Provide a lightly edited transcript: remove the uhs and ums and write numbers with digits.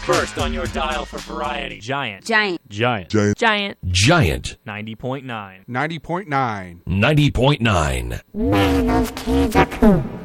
First on your dial for variety. Giant. Giant. Giant. Giant. Giant. Giant. 90.9. 90.9. 90.9.